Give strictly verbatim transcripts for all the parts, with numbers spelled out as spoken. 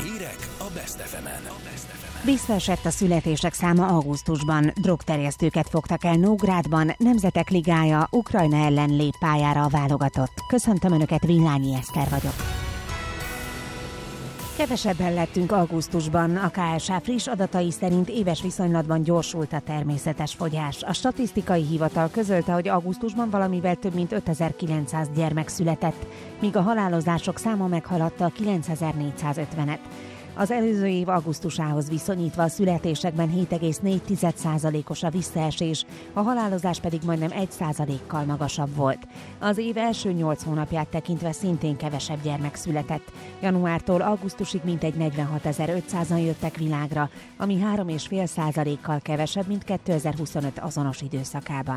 Hírek a Best ef emen. Visszaesett a születések száma augusztusban. Drogterjesztőket fogtak el Nógrádban, Nemzetek Ligája Ukrajna ellen lép pályára a válogatott. Köszöntöm Önöket, Villányi Eszter vagyok. Kevesebben lettünk augusztusban. A ká es há friss adatai szerint éves viszonylatban gyorsult a természetes fogyás. A statisztikai hivatal közölte, hogy augusztusban valamivel több mint ötezer-kilencszáz gyermek született, míg a halálozások száma meghaladta a kilencezer-négyszázötvenet. Az előző év augusztusához viszonyítva a születésekben hét egész négy százalékos a visszaesés, a halálozás pedig majdnem egy százalékkal magasabb volt. Az év első nyolc hónapját tekintve szintén kevesebb gyermek született. Januártól augusztusig mintegy negyvenhatezer-ötszázan jöttek világra, ami három egész öt százalékkal kevesebb, mint kétezer-huszonöt azonos időszakában.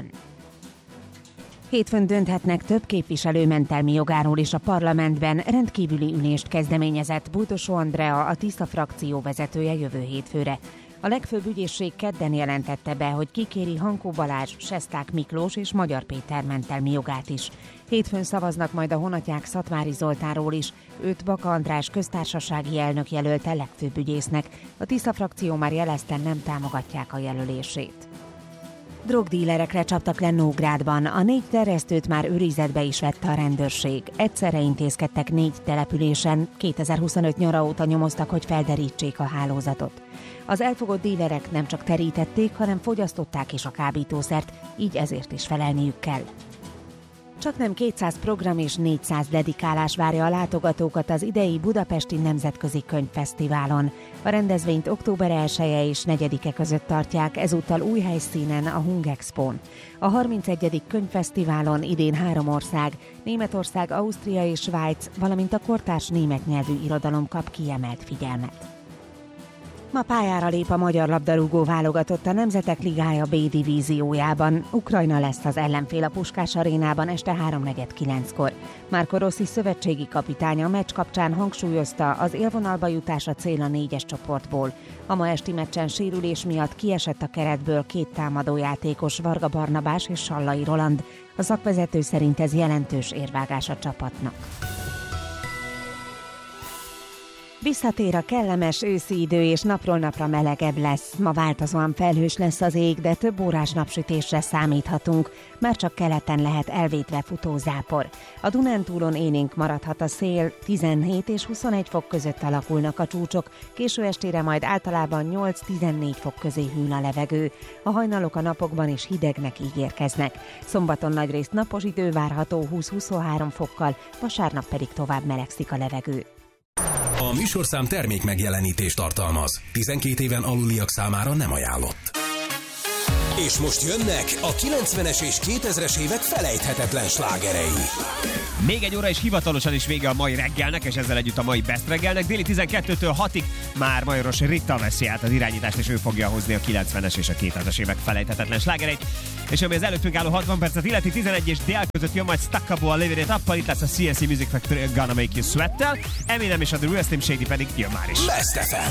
Hétfőn dönthetnek több képviselő mentelmi jogáról is a parlamentben. Rendkívüli ülést kezdeményezett Buldosó Andrea, a Tisza frakció vezetője jövő hétfőre. A legfőbb ügyészség kedden jelentette be, hogy kikéri Hankó Balázs, Sesták Miklós és Magyar Péter mentelmi jogát is. Hétfőn szavaznak majd a honatják Szatmári Zoltánról is. Őt Baka András köztársasági elnök jelölte legfőbb ügyésznek. A Tisza frakció már jelezte, nem támogatják a jelölését. Drogdílerekre csaptak le Nógrádban. A négy terjesztőt már őrizetbe is vette a rendőrség. Egyszerre intézkedtek négy településen, kétezer-huszonöt nyara óta nyomoztak, hogy felderítsék a hálózatot. Az elfogott dílerek nem csak terítették, hanem fogyasztották is a kábítószert, így ezért is felelniük kell. Csaknem kétszáz program és négyszáz dedikálás várja a látogatókat az idei Budapesti Nemzetközi Könyvfesztiválon. A rendezvényt október elseje és negyedike között tartják, ezúttal új helyszínen, a Hungexpón. A harmincegyedik könyvfesztiválon idén három ország, Németország, Ausztria és Svájc, valamint a kortárs német nyelvű irodalom kap kiemelt figyelmet. Ma pályára lép a magyar labdarúgó válogatott a Nemzetek Ligája B divíziójában. Ukrajna lesz az ellenfél a Puskás arénában este háromnegyed kilenckor. Marco Rossi szövetségi kapitány a meccs kapcsán hangsúlyozta, az élvonalba jutás a cél a négyes csoportból. A ma esti meccsen sérülés miatt kiesett a keretből két támadójátékos, Varga Barnabás és Sallai Roland. A szakvezető szerint ez jelentős érvágás a csapatnak. Visszatér a kellemes őszi idő, és napról napra melegebb lesz. Ma változóan felhős lesz az ég, de több órás napsütésre számíthatunk. Már csak keleten lehet elvétve futó zápor. A Dunántúlon élénk maradhat a szél, tizenhét és huszonegy fok között alakulnak a csúcsok, késő estére majd általában nyolc-tizennégy fok közé hűl a levegő. A hajnalok a napokban is hidegnek ígérkeznek. Szombaton nagyrészt napos idő várható húsz-huszonhárom fokkal, vasárnap pedig tovább melegszik a levegő. A műsorszám termék megjelenítést tartalmaz. tizenkét éven aluliak számára nem ajánlott. És most jönnek a kilencvenes és kétezres évek felejthetetlen slágerei. Még egy óra és hivatalosan is vége a mai reggelnek, és ezzel együtt a mai Best reggelnek. Déli tizenkettőtől hatig már Majoros Rita veszi át az irányítást, és ő fogja hozni a kilencvenes és a kétezres évek felejthetetlen slágereit. És ami az előttünk álló hatvan percet illeti, tizenegy és dél között jön majd Stackabo a Living It Up-pal, itt lesz a cé en cé Music Factory Gonna Make You Sweat-tel, Eminem és a The Real Slim Shady pedig jön már is. Best ef em.